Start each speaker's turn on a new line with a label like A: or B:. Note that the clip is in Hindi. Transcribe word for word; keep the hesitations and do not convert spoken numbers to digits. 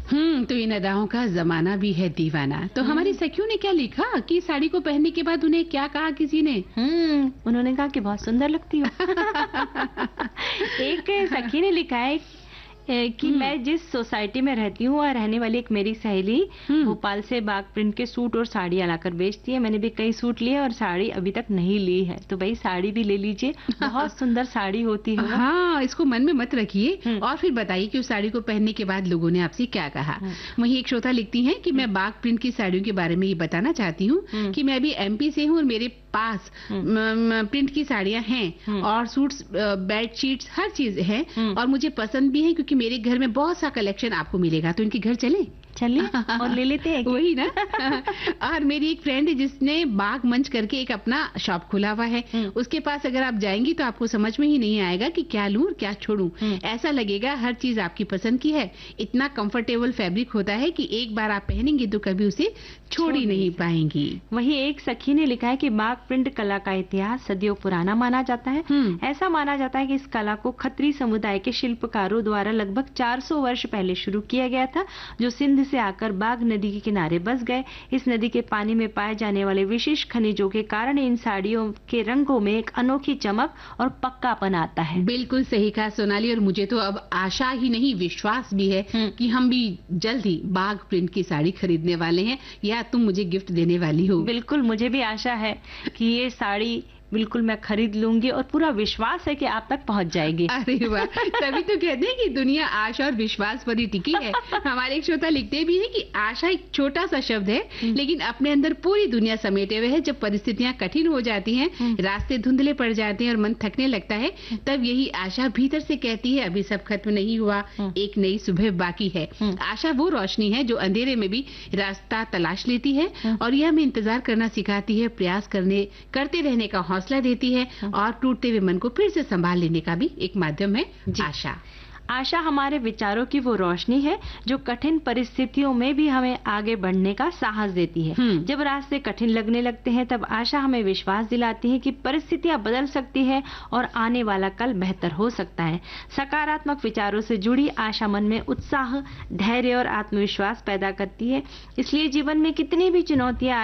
A: हम्म तो इन अदाओं का जमाना भी है दीवाना। तो हमारी सखियों ने क्या लिखा कि साड़ी को पहनने के बाद उन्हें क्या कहा किसी ने?
B: हम्म उन्होंने कहा कि बहुत सुंदर लगती हो। एक सखी ने लिखा है ए, कि मैं जिस सोसाइटी में रहती हूँ और रहने वाली एक मेरी सहेली भोपाल से बाग प्रिंट के सूट और साड़ियाँ लाकर बेचती है। मैंने भी कई सूट लिए और साड़ी अभी तक नहीं ली है, तो भाई साड़ी भी ले लीजिए, बहुत सुंदर साड़ी होती है।
A: हाँ, इसको मन में मत रखिए और फिर बताइए कि उस साड़ी को पहनने के बाद लोगों ने आपसे क्या कहा। वहीं एक श्रोता लिखती हैं कि मैं बाग प्रिंट की साड़ियों के बारे में ये बताना चाहती हूँ कि मैं अभी एमपी से हूँ और मेरे पास प्रिंट की साड़ियाँ हैं और सूट्स, बेडशीट्स, हर चीज है और मुझे पसंद भी है क्योंकि मेरे घर में बहुत सा कलेक्शन आपको मिलेगा। तो इनके घर चले
B: चलिए और ले लेते हैं।
A: वही ना। और मेरी एक फ्रेंड है जिसने बाग मंच करके एक अपना शॉप खुला हुआ है। उसके पास अगर आप जाएंगी तो आपको समझ में ही नहीं आएगा कि क्या लूं और क्या छोड़ूं। ऐसा लगेगा हर चीज आपकी पसंद की है। इतना कंफर्टेबल फैब्रिक होता है कि एक बार आप पहनेंगे तो कभी उसे छोड़ ही नहीं पाएंगी।
B: वहीं एक सखी ने लिखा है कि बाग प्रिंट कला का इतिहास सदियों पुराना माना जाता है। ऐसा माना जाता है कि इस कला को खत्री समुदाय के शिल्पकारों द्वारा लगभग चार सौ वर्ष पहले शुरू किया गया था, जो सिंध से आकर बाग नदी के किनारे बस गए। इस नदी के पानी में पाए जाने वाले विशेष खनिजों के कारण इन साड़ियों के रंगों में एक अनोखी चमक और पक्कापन आता है।
A: बिल्कुल सही कहा सोनाली, और मुझे तो अब आशा ही नहीं विश्वास भी है कि हम भी जल्द ही बाग प्रिंट की साड़ी खरीदने वाले हैं या तुम मुझे गिफ्ट देने वाली हो।
B: बिल्कुल, मुझे भी आशा है कि ये साड़ी बिल्कुल मैं खरीद लूंगी और पूरा विश्वास है कि आप तक पहुंच जाएगी।
A: अरे वाह, तभी तो कहते हैं कि दुनिया आशा और विश्वास पर ही टिकी है। हमारे एक श्रोता लिखते भी हैं कि आशा एक छोटा सा शब्द है लेकिन अपने अंदर पूरी दुनिया समेटे हुए है। जब परिस्थितियां कठिन हो जाती हैं, रास्ते धुंधले पड़ जाते हैं और मन थकने लगता है, तब यही आशा भीतर से कहती है अभी सब खत्म नहीं हुआ, एक नई सुबह बाकी है। आशा वो रोशनी है जो अंधेरे में भी रास्ता तलाश लेती है और यह हमें इंतजार करना सिखाती है, प्रयास करने करते रहने का हौसला देती है और टूटते हुए मन को फिर से संभाल लेने का भी एक माध्यम है आशा।
B: आशा हमारे विचारों की वो रोशनी है जो कठिन परिस्थितियों में भी हमें आगे बढ़ने का साहस देती है। जब रास्ते कठिन लगने लगते हैं तब आशा हमें विश्वास दिलाती है कि परिस्थितियां बदल सकती है और आने वाला कल बेहतर हो सकता है। सकारात्मक विचारों से जुड़ी आशा मन में उत्साह, धैर्य और आत्मविश्वास पैदा करती है। इसलिए जीवन में कितनी भी चुनौतियां